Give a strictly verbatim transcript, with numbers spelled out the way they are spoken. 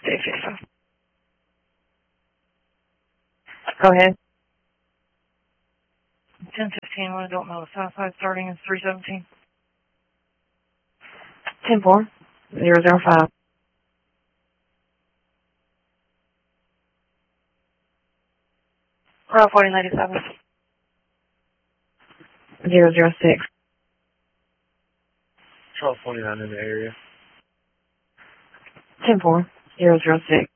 six fifty-five. Go ahead. ten fifteen, I don't know. The Southside starting is three seventeen. ten four, zero zero five. Route fourteen eighty-seven. zero zero six. twelve twenty-nine in the area. ten four, zero zero six.